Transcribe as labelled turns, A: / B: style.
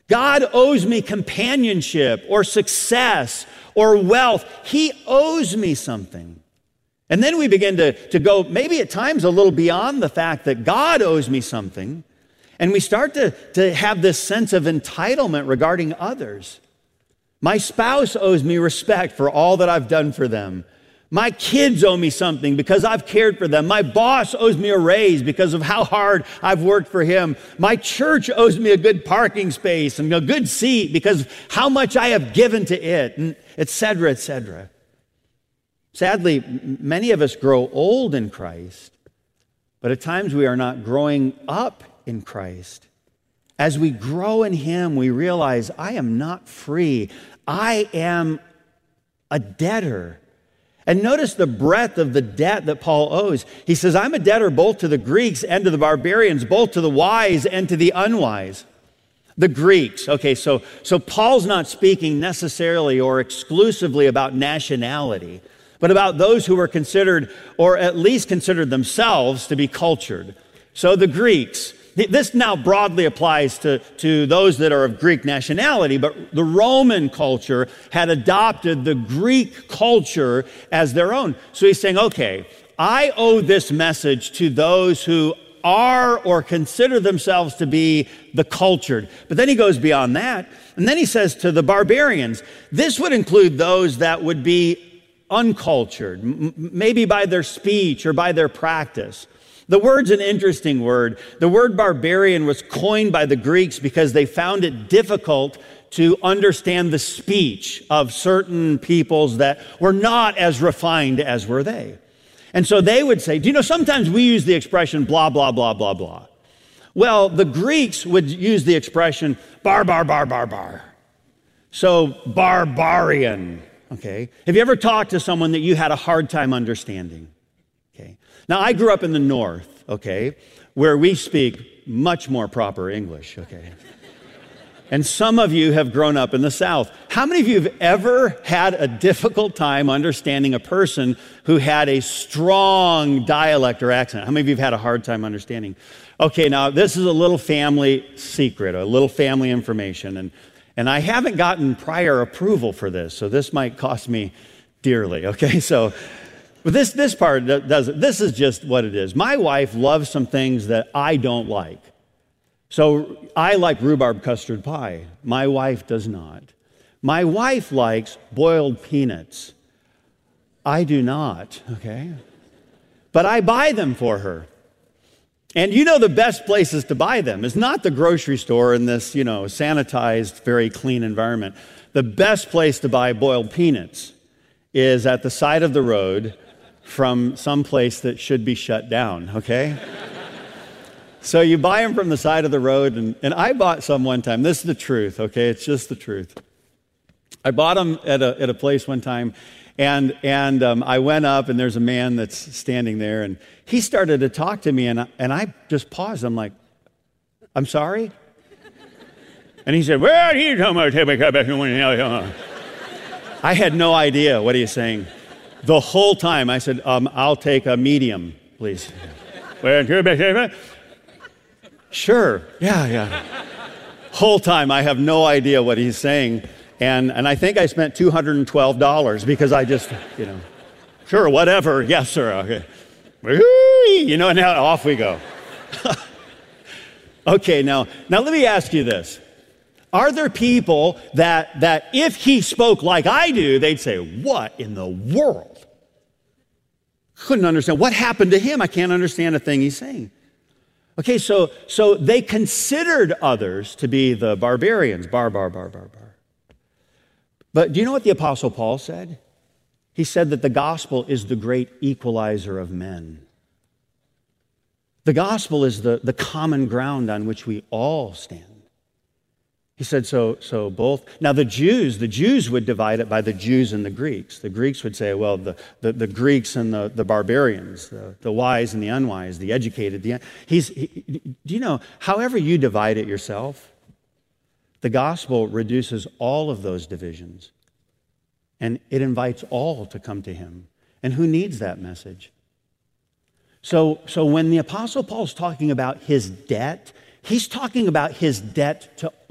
A: God owes me companionship or success or wealth. He owes me something. And then we begin to go maybe at times a little beyond the fact that God owes me something. And we start to have this sense of entitlement regarding others. My spouse owes me respect for all that I've done for them. My kids owe me something because I've cared for them. My boss owes me a raise because of how hard I've worked for him. My church owes me a good parking space and a good seat because of how much I have given to it, and et cetera, et cetera. Sadly, many of us grow old in Christ, but at times we are not growing up in Christ. As we grow in Him, we realize I am not free. I am a debtor. And notice the breadth of the debt that Paul owes. He says, I'm a debtor both to the Greeks and to the barbarians, both to the wise and to the unwise. The Greeks. Okay, so Paul's not speaking necessarily or exclusively about nationality, but about those who were considered, or at least considered themselves to be cultured. So the Greeks. This now broadly applies to those that are of Greek nationality, but the Roman culture had adopted the Greek culture as their own. So he's saying, okay, I owe this message to those who are or consider themselves to be the cultured. But then he goes beyond that, and then he says to the barbarians, this would include those that would be uncultured, maybe by their speech or by their practice. The word's an interesting word. The word barbarian was coined by the Greeks because they found it difficult to understand the speech of certain peoples that were not as refined as were they. And so they would say, do you know, sometimes we use the expression blah, blah, blah, blah, blah. Well, the Greeks would use the expression bar, bar, bar, bar, bar. So barbarian, okay? Have you ever talked to someone that you had a hard time understanding? Okay. Now, I grew up in the North, okay, where we speak much more proper English, okay? And some of you have grown up in the South. How many of you have ever had a difficult time understanding a person who had a strong dialect or accent? How many of you have had a hard time understanding? Okay, now, this is a little family secret, a little family information, and I haven't gotten prior approval for this, so this might cost me dearly, okay? But this part doesn't. This is just what it is. My wife loves some things that I don't like. So I like rhubarb custard pie. My wife does not. My wife likes boiled peanuts. I do not, okay? But I buy them for her. And you know the best places to buy them is not the grocery store in this, sanitized, very clean environment. The best place to buy boiled peanuts is at the side of the road from some place that should be shut down, okay? So you buy them from the side of the road, and I bought some one time. This is the truth, okay? It's just the truth. I bought them at a place one time, and I went up, and there's a man that's standing there, and he started to talk to me, and I just paused. I'm like, I'm sorry? And he said, well, you talking about? I had no idea what he was saying. The whole time I said, I'll take a medium, please. Sure, yeah. Whole time I have no idea what he's saying. And I think I spent $212 because I just, sure, whatever, yes, sir, okay. And now off we go. Okay, now let me ask you this. Are there people that if he spoke like I do, they'd say, what in the world? Couldn't understand. What happened to him? I can't understand a thing he's saying. Okay, so they considered others to be the barbarians. Bar. But do you know what the Apostle Paul said? He said that the gospel is the great equalizer of men. The gospel is the common ground on which we all stand. He said, so both. Now the Jews would divide it by the Jews and the Greeks. The Greeks would say, well, the Greeks and the barbarians, the wise and the unwise, the educated. Do you know, however you divide it yourself, the gospel reduces all of those divisions. And it invites all to come to him. And who needs that message? So when the Apostle Paul's talking about his debt, he's talking about his debt to